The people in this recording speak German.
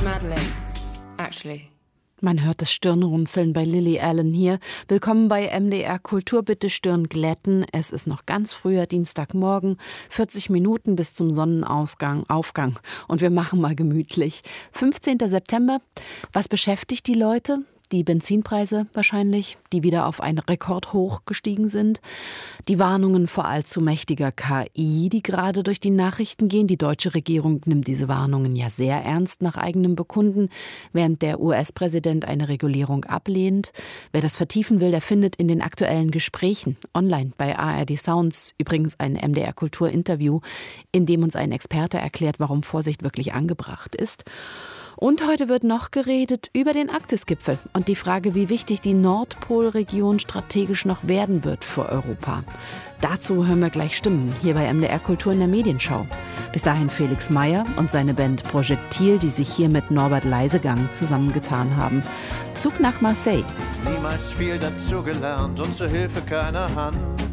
Madeleine, actually. Man hört das Stirnrunzeln bei Lily Allen hier. Willkommen bei MDR Kultur. Bitte Stirn glätten. Es ist noch ganz früher Dienstagmorgen, 40 Minuten bis zum Sonnenaufgang. Und wir machen mal gemütlich. 15. September. Was beschäftigt die Leute? Die Benzinpreise wahrscheinlich, die wieder auf einen Rekordhoch gestiegen sind. Die Warnungen vor allzu mächtiger KI, die gerade durch die Nachrichten gehen. Die deutsche Regierung nimmt diese Warnungen ja sehr ernst nach eigenem Bekunden, während der US-Präsident eine Regulierung ablehnt. Wer das vertiefen will, der findet in den aktuellen Gesprächen online bei ARD Sounds übrigens ein MDR-Kultur-Interview, in dem uns ein Experte erklärt, warum Vorsicht wirklich angebracht ist. Und heute wird noch geredet über den Arktisgipfel und die Frage, wie wichtig die Nordpolregion strategisch noch werden wird für Europa. Dazu hören wir gleich Stimmen hier bei MDR Kultur in der Medienschau. Bis dahin Felix Meyer und seine Band Projektil, die sich hier mit Norbert Leisegang zusammengetan haben. Zug nach Marseille. Niemals viel dazugelernt und zur Hilfe keiner Hand.